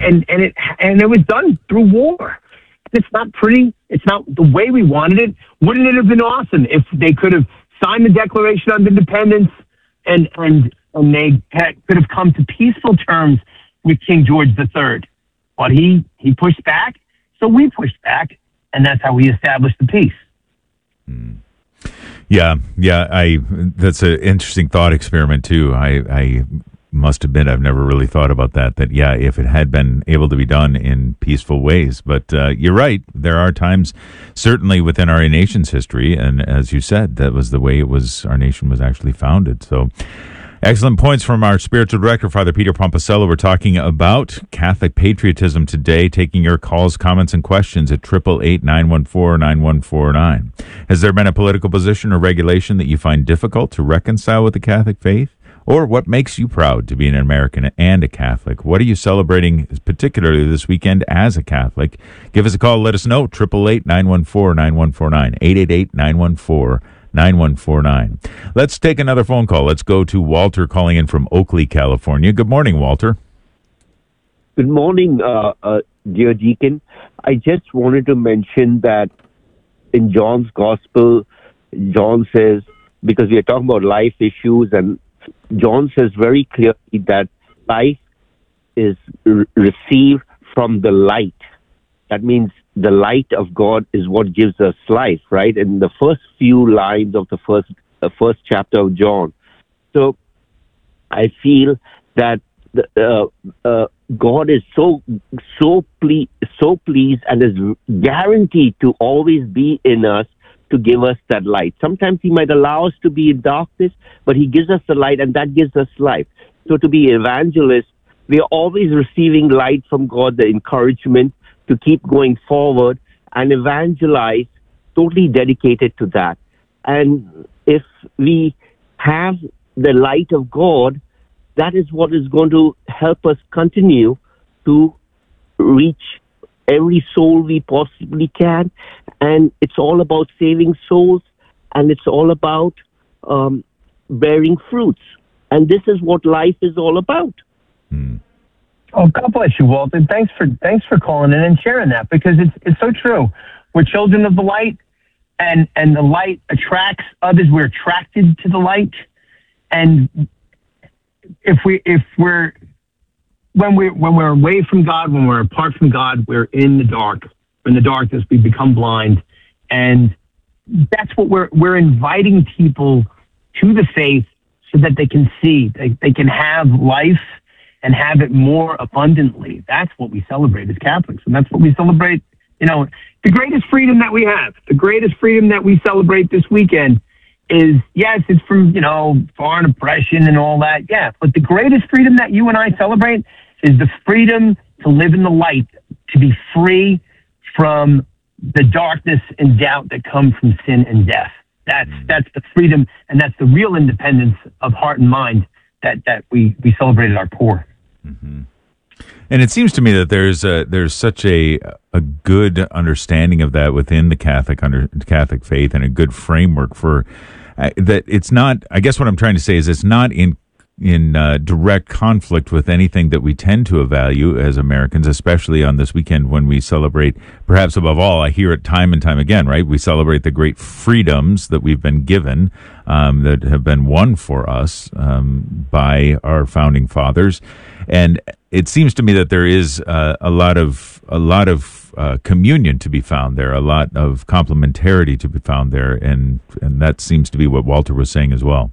and it was done through war. It's not pretty. It's not the way we wanted it. Wouldn't it have been awesome if they could have signed the Declaration of Independence and they could have come to peaceful terms with King George III? But he pushed back, so we pushed back, and that's how we established the peace. Yeah. That's an interesting thought experiment too. I must admit I've never really thought about that. That if it had been able to be done in peaceful ways, but you're right. There are times, certainly within our nation's history, and as you said, that was the way our nation was actually founded. So. Excellent points from our spiritual director, Father Peter Pomposello. We're talking about Catholic patriotism today, taking your calls, comments, and questions at 888-914-9149. Has there been a political position or regulation that you find difficult to reconcile with the Catholic faith? Or what makes you proud to be an American and a Catholic? What are you celebrating particularly this weekend as a Catholic? Give us a call. Let us know. 888-914-9149. 888-914-9149. Let's take another phone call. Let's go to Walter calling in from Oakley, California. Good morning, Walter. Good morning, dear Deacon. I just wanted to mention that in John's Gospel, John says, because we are talking about life issues, and John says very clearly that life is received from the light. That means the light of God is what gives us life, right? In the first few lines of the first chapter of John. So I feel that God is so pleased and is guaranteed to always be in us to give us that light. Sometimes He might allow us to be in darkness, but He gives us the light, and that gives us life. So to be evangelists, we are always receiving light from God, the encouragement to keep going forward and evangelize, totally dedicated to that. And if we have the light of God, that is what is going to help us continue to reach every soul we possibly can. And it's all about saving souls, and it's all about bearing fruits. And this is what life is all about. Oh, God bless you, Walter. Thanks for calling in and sharing that, because it's so true. We're children of the light, and the light attracts others. We're attracted to the light, and when we're away from God, when we're apart from God, we're in the dark. In the darkness, we become blind, and that's what we're inviting people to the faith so that they can see, they can have life and have it more abundantly. That's what we celebrate as Catholics, and that's what we celebrate. The greatest freedom that we have, the greatest freedom that we celebrate this weekend is, yes, it's from, foreign oppression and all that. Yeah, but the greatest freedom that you and I celebrate is the freedom to live in the light, to be free from the darkness and doubt that come from sin and death. That's the freedom, and that's the real independence of heart and mind that we celebrate at our core. Mm-hmm. And it seems to me that there's such a good understanding of that within the Catholic faith, and a good framework for that. It's not. I guess what I'm trying to say is it's not in direct conflict with anything that we tend to value as Americans, especially on this weekend when we celebrate, perhaps above all, I hear it time and time again, right? We celebrate the great freedoms that we've been given, that have been won for us by our founding fathers. And it seems to me that there is a lot of communion to be found there, a lot of complementarity to be found there, and that seems to be what Walter was saying as well.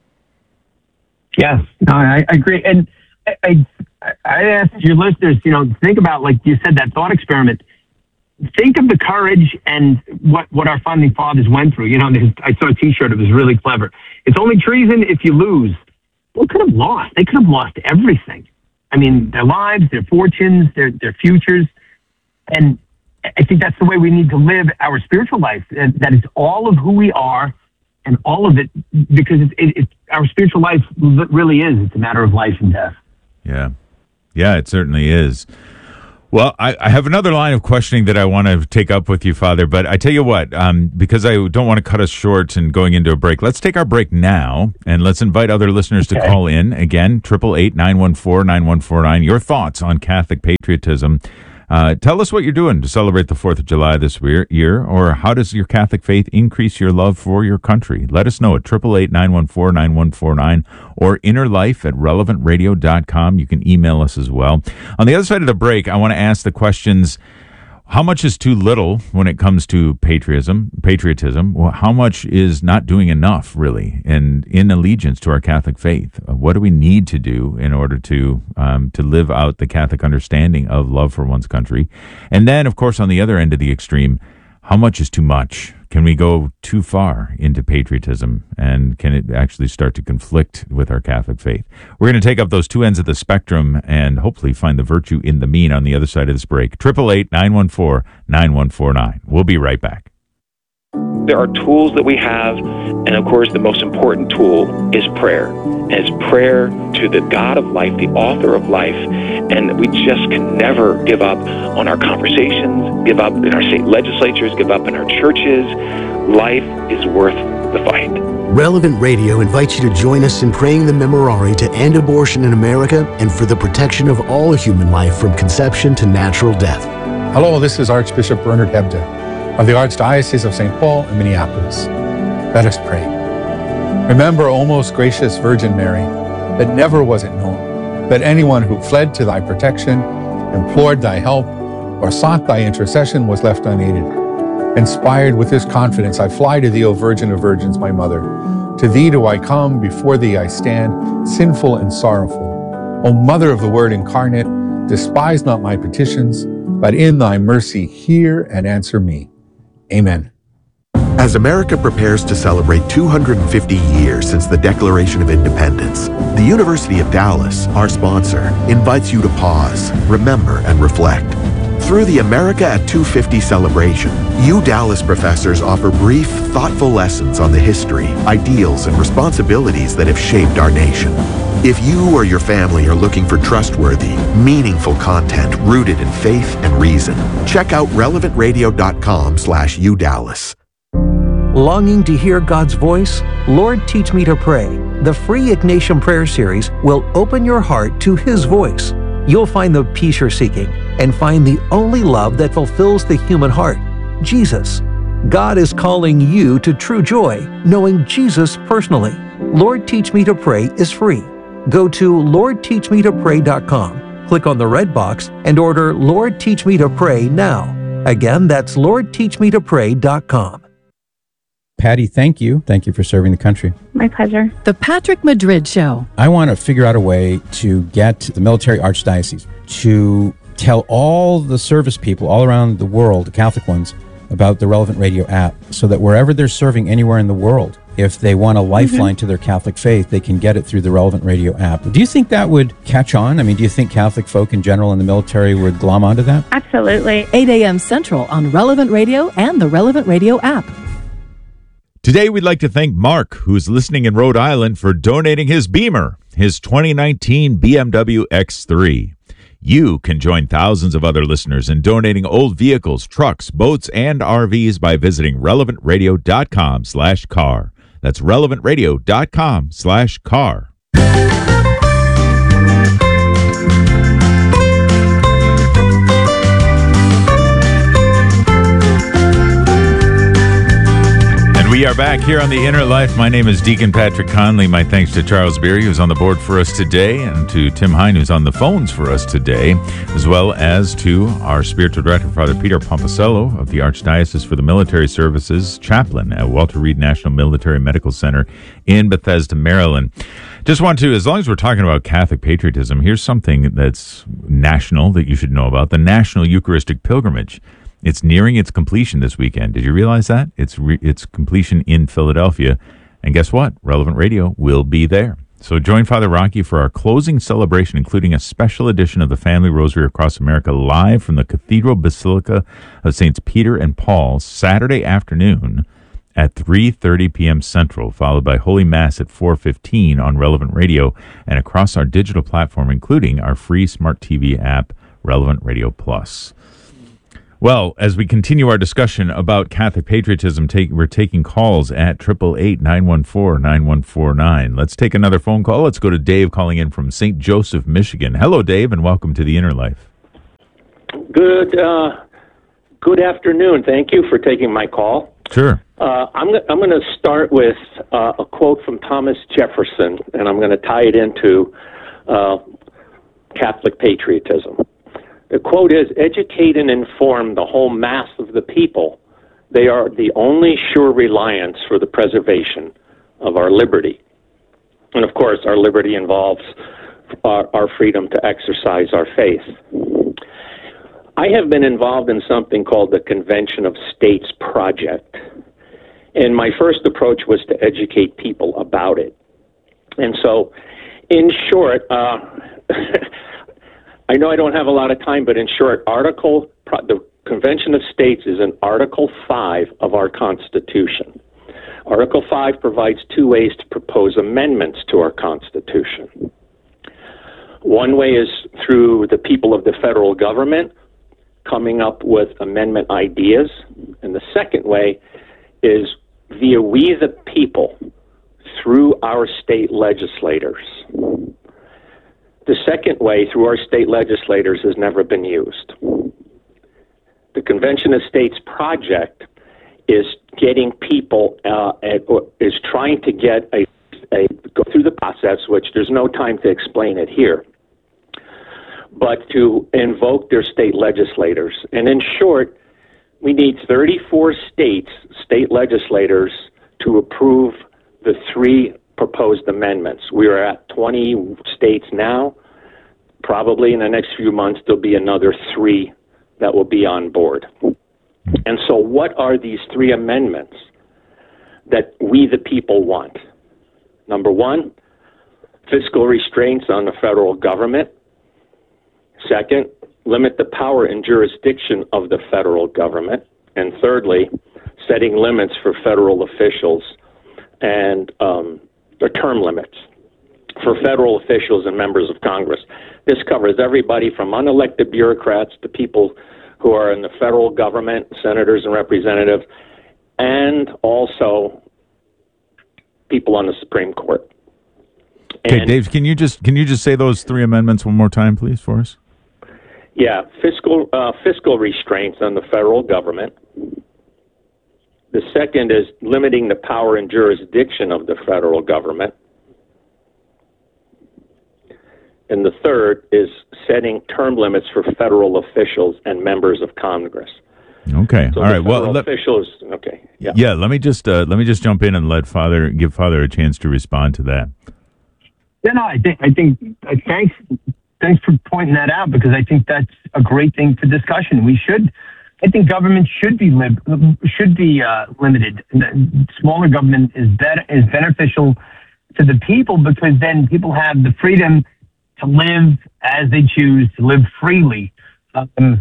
Yes, no, I agree. And I asked your listeners, think about, like you said, that thought experiment. Think of the courage and what our founding fathers went through. I saw a T-shirt. It was really clever. It's only treason if you lose. What could have lost? They could have lost everything. I mean, their lives, their fortunes, their futures. And I think that's the way we need to live our spiritual life. That is all of who we are, and all of it, because our spiritual life really is. It's a matter of life and death. Yeah, it certainly is. Well, I have another line of questioning that I want to take up with you, Father, but I tell you what, because I don't want to cut us short and going into a break, let's take our break now, and let's invite other listeners to call in. Again, 888-914-9149. Your thoughts on Catholic patriotism. Tell us what you're doing to celebrate the 4th of July this year, or how does your Catholic faith increase your love for your country? Let us know at 888-914-9149 or innerlife@relevantradio.com. You can email us as well. On the other side of the break, I want to ask the questions: how much is too little when it comes to patriotism? Well, how much is not doing enough, really, and in allegiance to our Catholic faith? What do we need to do in order to live out the Catholic understanding of love for one's country? And then, of course, on the other end of the extreme, how much is too much? Can we go too far into patriotism, and can it actually start to conflict with our Catholic faith? We're going to take up those two ends of the spectrum and hopefully find the virtue in the mean on the other side of this break. 888-914-9149. We'll be right back. There are tools that we have, and of course the most important tool is prayer. And it's prayer to the God of life, the author of life, and we just can never give up on our conversations, give up in our state legislatures, give up in our churches. Life is worth the fight. Relevant Radio invites you to join us in praying the Memorare to end abortion in America and for the protection of all human life from conception to natural death. Hello, this is Archbishop Bernard Hebda of the Archdiocese of St. Paul and Minneapolis. Let us pray. Remember, O most gracious Virgin Mary, that never was it known that anyone who fled to thy protection, implored thy help, or sought thy intercession was left unaided. Inspired with this confidence, I fly to thee, O Virgin of Virgins, my Mother. To thee do I come, before thee I stand, sinful and sorrowful. O Mother of the Word incarnate, despise not my petitions, but in thy mercy hear and answer me. Amen. As America prepares to celebrate 250 years since the Declaration of Independence, the University of Dallas, our sponsor, invites you to pause, remember, and reflect. Through the America at 250 celebration, Dallas professors offer brief, thoughtful lessons on the history, ideals, and responsibilities that have shaped our nation. If you or your family are looking for trustworthy, meaningful content rooted in faith and reason, check out relevantradio.com/UDallas. Longing to hear God's voice? Lord, Teach Me to Pray. The free Ignatian Prayer Series will open your heart to His voice. You'll find the peace you're seeking and find the only love that fulfills the human heart, Jesus. God is calling you to true joy, knowing Jesus personally. Lord, Teach Me to Pray is free. Go to LordTeachMeToPray.com, click on the red box, and order Lord, Teach Me to Pray now. Again, that's LordTeachMeToPray.com. Patty, thank you. Thank you for serving the country. My pleasure. The Patrick Madrid Show. I want to figure out a way to get the military archdiocese to tell all the service people all around the world, the Catholic ones, about the Relevant Radio app so that wherever they're serving anywhere in the world, if they want a lifeline to their Catholic faith, they can get it through the Relevant Radio app. Do you think that would catch on? I mean, do you think Catholic folk in general in the military would glom onto that? Absolutely. 8 a.m. Central on Relevant Radio and the Relevant Radio app. Today, we'd like to thank Mark, who's listening in Rhode Island, for donating his Beamer, his 2019 BMW X3. You can join thousands of other listeners in donating old vehicles, trucks, boats, and RVs by visiting relevantradio.com/car. That's relevantradio.com/car. We are back here on The Inner Life. My name is Deacon Patrick Conley. My thanks to Charles Beery, who's on the board for us today, and to Tim Hine, who's on the phones for us today, as well as to our spiritual director, Father Peter Pomposello of the Archdiocese for the Military Services, chaplain at Walter Reed National Military Medical Center in Bethesda, Maryland. Just want to, as long as we're talking about Catholic patriotism, here's something that's national that you should know about, the National Eucharistic Pilgrimage. It's nearing its completion this weekend. Did you realize that? It's completion in Philadelphia. And guess what? Relevant Radio will be there. So join Father Rocky for our closing celebration, including a special edition of the Family Rosary Across America live from the Cathedral Basilica of Saints Peter and Paul, Saturday afternoon at 3:30 p.m. Central, followed by Holy Mass at 4:15 on Relevant Radio and across our digital platform, including our free smart TV app, Relevant Radio Plus. Well, as we continue our discussion about Catholic patriotism, we're taking calls at 888-914-9149. Let's take another phone call. Let's go to Dave calling in from St. Joseph, Michigan. Hello, Dave, and welcome to The Inner Life. Good afternoon. Thank you for taking my call. Sure. I'm going to start with a quote from Thomas Jefferson, and I'm going to tie it into Catholic patriotism. The quote is, "Educate and inform the whole mass of the people. They are the only sure reliance for the preservation of our liberty." And of course, our liberty involves our freedom to exercise our faith. I have been involved in something called the Convention of States Project. And my first approach was to educate people about it. And so, in short, I know I don't have a lot of time, but in short, the Convention of States is in Article 5 of our Constitution. Article 5 provides two ways to propose amendments to our Constitution. One way is through the people of the federal government coming up with amendment ideas, and the second way is via we the people through our state legislators. The second way, through our state legislators, has never been used. The Convention of States Project is getting people, is trying to get go through the process, which there's no time to explain it here, but to invoke their state legislators. And in short, we need 34 state legislators to approve the three proposed amendments. We are at 20 states now. Probably in the next few months, there'll be another 3 that will be on board. And so what are these 3 amendments that we the people want? Number 1, fiscal restraints on the federal government. Second, limit the power and jurisdiction of the federal government. And thirdly, setting limits for federal officials and the term limits for federal officials and members of Congress. This covers everybody from unelected bureaucrats to people who are in the federal government, senators and representatives, and also people on the Supreme Court. Okay, Dave, can you just say those 3 amendments one more time, please, for us? Yeah, fiscal restraints on the federal government. The second is limiting the power and jurisdiction of the federal government. And the third is setting term limits for federal officials and members of Congress. Okay. So all right. Well, officials. Okay. Yeah. Yeah. Let me just jump in and give Father a chance to respond to that. Yeah, no, I think thanks for pointing that out, because I think that's a great thing for discussion. I think government should be limited. Smaller government is beneficial to the people, because then people have the freedom to live as they choose, to live freely. I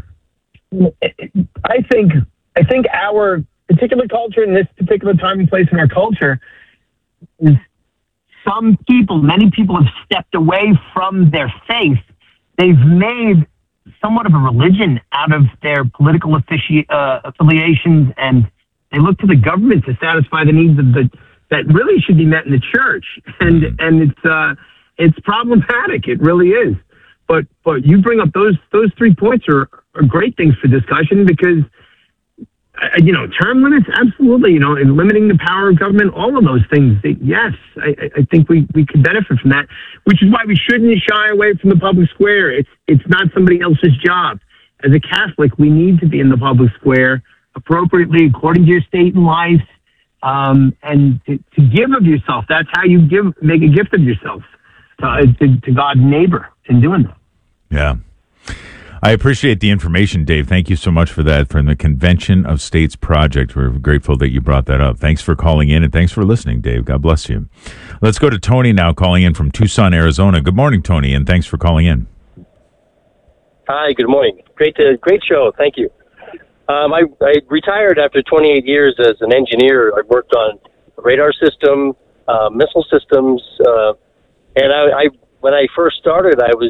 think our particular culture in this particular time and place in our culture is many people have stepped away from their faith. They've made somewhat of a religion out of their political affiliations, and they look to the government to satisfy the needs of that really should be met in the church. And it's problematic. It really is. But you bring up those 3 points are great things for discussion, because term limits, absolutely, and limiting the power of government, all of those things. Yes, I think we could benefit from that, which is why we shouldn't shy away from the public square. It's not somebody else's job. As a Catholic, we need to be in the public square appropriately, according to your state and life, and to give of yourself. That's how you make a gift of yourself to God and neighbor in doing that. Yeah. I appreciate the information, Dave. Thank you so much for that, from the Convention of States Project. We're grateful that you brought that up. Thanks for calling in, and thanks for listening, Dave. God bless you. Let's go to Tony now, calling in from Tucson, Arizona. Good morning, Tony, and thanks for calling in. Hi, good morning. Great show. Thank you. I retired after 28 years as an engineer. I worked on radar system, missile systems, and when I first started, I was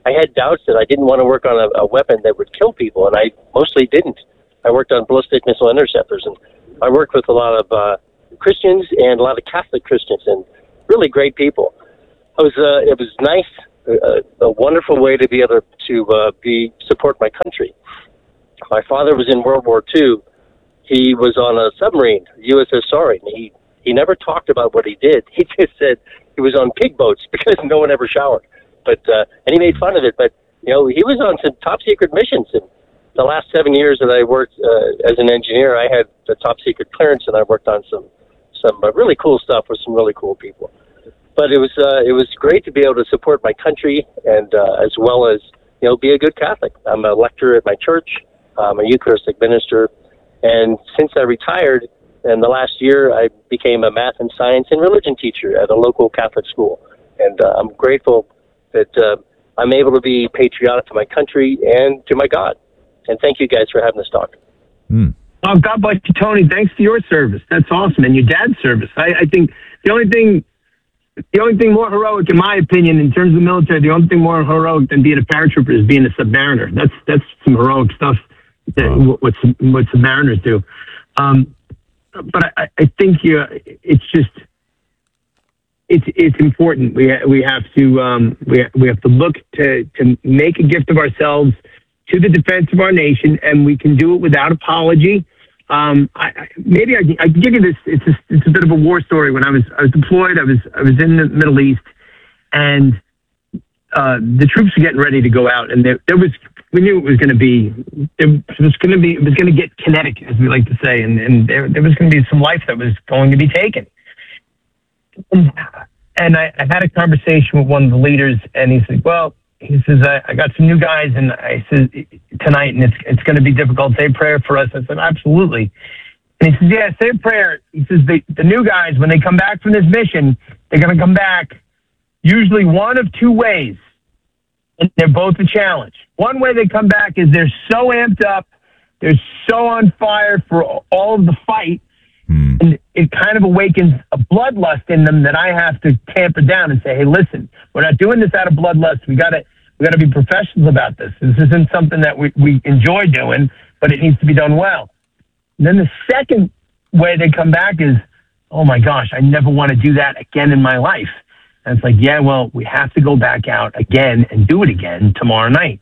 I had doubts that I didn't want to work on a weapon that would kill people, and I mostly didn't. I worked on ballistic missile interceptors, and I worked with a lot of Christians and a lot of Catholic Christians, and really great people. It was nice, a wonderful way to be able to support my country. My father was in World War II. He was on a submarine, USS Sorry, and he never talked about what he did. He just said he was on pig boats because no one ever showered. But and he made fun of it. But he was on some top secret missions. And the last 7 years that I worked as an engineer, I had the top secret clearance, and I worked on some really cool stuff with some really cool people. But it was great to be able to support my country and as well as be a good Catholic. I'm a lecturer at my church. I'm a Eucharistic minister, and since I retired in the last year, I became a math and science and religion teacher at a local Catholic school. And I'm grateful that I'm able to be patriotic to my country and to my God. And thank you guys for having this talk. Oh, God bless you, Tony. Thanks for your service. That's awesome. And your dad's service. I think the only thing more heroic, in my opinion, in terms of the military, the only thing more heroic than being a paratrooper is being a submariner. That's some heroic stuff, what submariners do. But I think it's important. We have to look to make a gift of ourselves to the defense of our nation, and we can do it without apology. Maybe I can give you this. It's a bit of a war story. When I was deployed, I was in the Middle East, and the troops were getting ready to go out, and we knew it was going to get kinetic, as we like to say, and there was going to be some life that was going to be taken. And I had a conversation with one of the leaders, and he said, I got some new guys, and I said, tonight, and it's going to be difficult. Say a prayer for us. I said, absolutely. And he says, yeah, say a prayer. He says, the new guys, when they come back from this mission, they're going to come back usually one of two ways, and they're both a challenge. One way they come back is they're so amped up, they're so on fire for all of the fight, and it kind of awakens a bloodlust in them that I have to tamper down and say, hey, listen, we're not doing this out of bloodlust. We got to be professionals about this. This isn't something that we enjoy doing, but it needs to be done well. And then the second way they come back is, oh my gosh, I never want to do that again in my life. And it's like, yeah, well, we have to go back out again and do it again tomorrow night.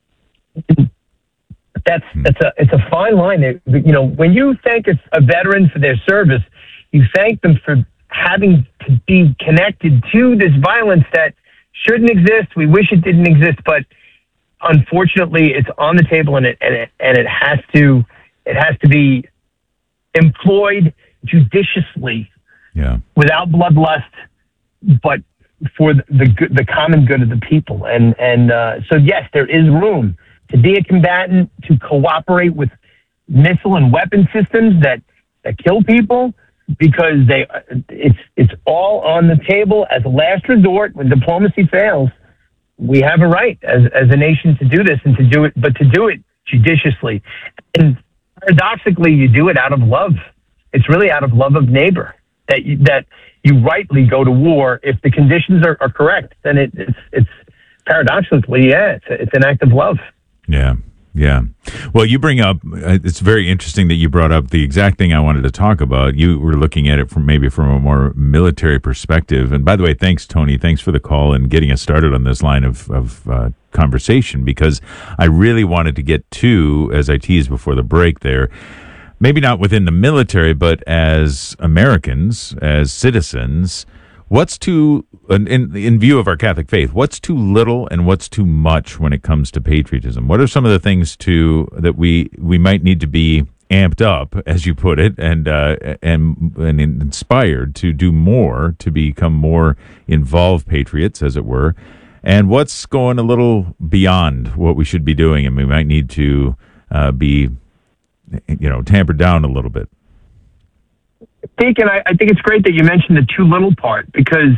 It's a fine line. When you thank a veteran for their service, you thank them for having to be connected to this violence that shouldn't exist. We wish it didn't exist, but unfortunately, it's on the table, and it has to be employed judiciously, without bloodlust, but for the common good of the people. And so yes, there is room to be a combatant, to cooperate with missile and weapon systems that kill people, because it's all on the table as a last resort. When diplomacy fails, we have a right as a nation to do this, and to do it judiciously. And paradoxically, you do it out of love. It's really out of love of neighbor that you rightly go to war. If the conditions are correct, then it's paradoxically, it's an act of love. Yeah. Well, you bring up, it's very interesting that you brought up the exact thing I wanted to talk about. You were looking at it from a more military perspective. And by the way, thanks, Tony. Thanks for the call and getting us started on this line of conversation, because I really wanted to get to, as I teased before the break there, maybe not within the military, but as Americans, as citizens, what's too, in view of our Catholic faith, what's too little and what's too much when it comes to patriotism? What are some of the things that we might need to be amped up, as you put it, and inspired to do more, to become more involved patriots, as it were? And what's going a little beyond what we should be doing, and we might need to be, tampered down a little bit? Deacon, I think it's great that you mentioned the too little part, because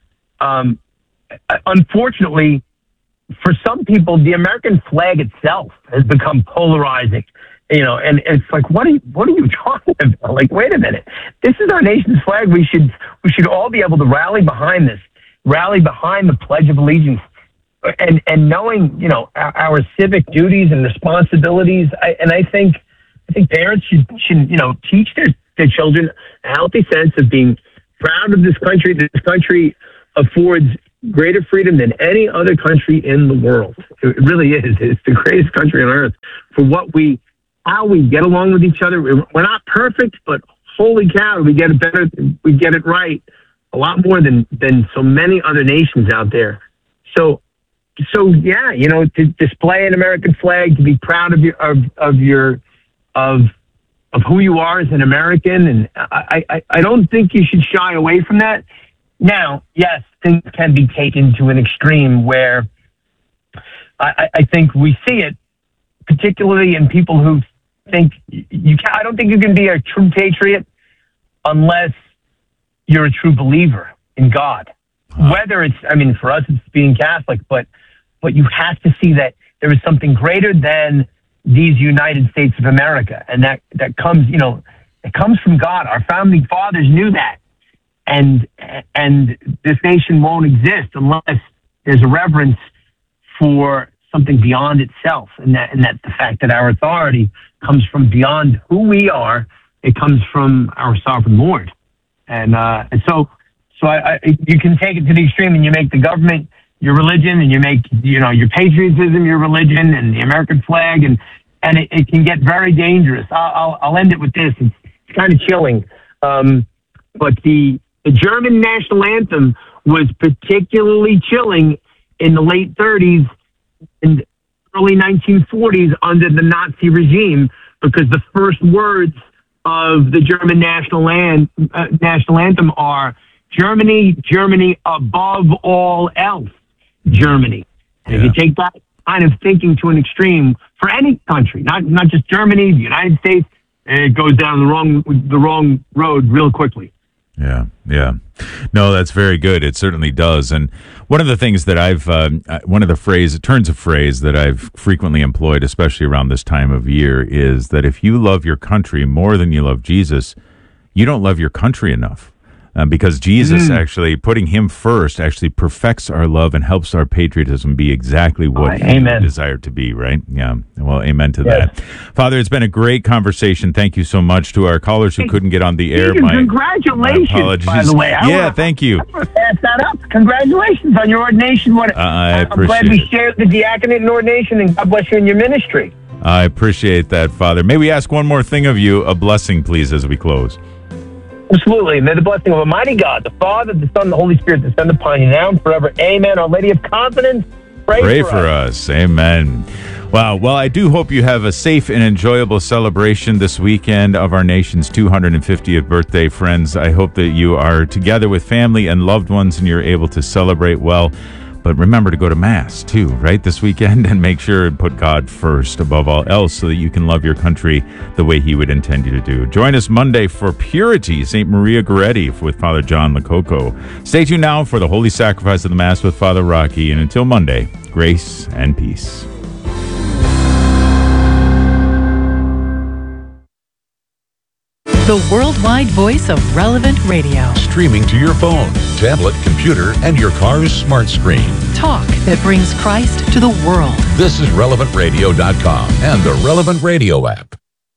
unfortunately, for some people, the American flag itself has become polarizing. And it's like, what are you talking about? Like, wait a minute, this is our nation's flag. We should all be able to rally behind this, rally behind the Pledge of Allegiance, and knowing, our civic duties and responsibilities. I think parents should teach their children a healthy sense of being proud of this country. This country affords greater freedom than any other country in the world. It really is. It's the greatest country on earth for how we get along with each other. We're not perfect, but holy cow, we get it better. We get it right a lot more than so many other nations out there. So yeah, to display an American flag, to be proud of who you are as an American, and I don't think you should shy away from that. Now, yes, things can be taken to an extreme where I think we see it, particularly in people who think I don't think you can be a true patriot unless you're a true believer in God. Whether it's, for us, it's being Catholic, but you have to see that there is something greater than these United States of America, and that comes, it comes from God. Our founding fathers knew that, and this nation won't exist unless there's a reverence for something beyond itself, and that the fact that our authority comes from beyond who we are. It comes from our sovereign Lord, and so you can take it to the extreme, and you make the government your religion, and you make your patriotism your religion, and the American flag, and it can get very dangerous. I'll end it with this. It's kind of chilling, but the German national anthem was particularly chilling in the late 30s and early 1940s under the Nazi regime, because the first words of the German national anthem are "Germany, Germany, above all else, Germany." And if you take that kind of thinking to an extreme for any country, not just Germany, the United States, it goes down the wrong road real quickly. Yeah. No, that's very good. It certainly does. And one of the things that turns of phrase that I've frequently employed, especially around this time of year, is that if you love your country more than you love Jesus, you don't love your country enough. Because Jesus, actually putting him first, actually perfects our love and helps our patriotism be exactly what he desired to be, right? Yeah. Well, amen to that. Father, it's been a great conversation. Thank you so much. To our callers who couldn't get on the air, congratulations, my apologies. By the way. Thank you. I want to pass that up. Congratulations on your ordination. I appreciate I'm glad we shared the diaconate and ordination, and God bless you in your ministry. I appreciate that, Father. May we ask one more thing of you, a blessing, please, as we close. Absolutely. May the blessing of Almighty God, the Father, the Son, and the Holy Spirit descend upon you now and forever. Amen. Our Lady of Confidence, pray for us. Amen. Wow. Well, I do hope you have a safe and enjoyable celebration this weekend of our nation's 250th birthday, friends. I hope that you are together with family and loved ones and you're able to celebrate well. But remember to go to Mass, too, right, this weekend, and make sure and put God first above all else so that you can love your country the way he would intend you to do. Join us Monday for Purity, St. Maria Goretti with Father John Lococo. Stay tuned now for the Holy Sacrifice of the Mass with Father Rocky. And until Monday, grace and peace. The worldwide voice of Relevant Radio. Streaming to your phone, tablet, computer, and your car's smart screen. Talk that brings Christ to the world. This is RelevantRadio.com and the Relevant Radio app.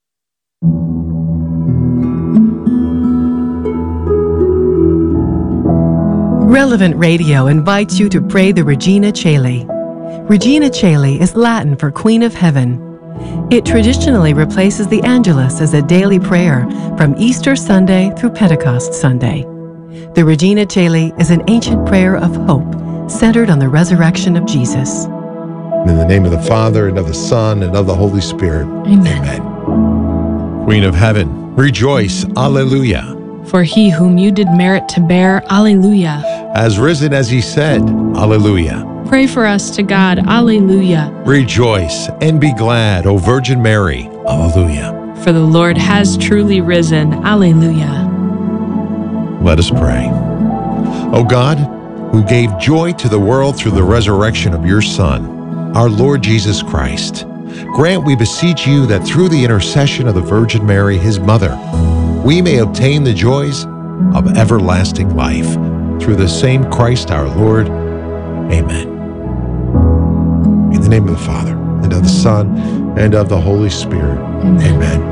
Relevant Radio invites you to pray the Regina Caeli. Regina Caeli is Latin for Queen of Heaven. It traditionally replaces the Angelus as a daily prayer from Easter Sunday through Pentecost Sunday. The Regina Caeli is an ancient prayer of hope centered on the resurrection of Jesus. In the name of the Father, and of the Son, and of the Holy Spirit. Amen. Queen of Heaven, rejoice, Alleluia. For he whom you did merit to bear, Alleluia. Has risen as he said, Alleluia. Pray for us to God, Alleluia. Rejoice and be glad, O Virgin Mary, Alleluia. For the Lord has truly risen, Alleluia. Let us pray. O God, who gave joy to the world through the resurrection of your Son, our Lord Jesus Christ, grant, we beseech you, that through the intercession of the Virgin Mary, his mother, we may obtain the joys of everlasting life. Through the same Christ our Lord. Amen. In the name of the Father, and of the Son, and of the Holy Spirit. Amen.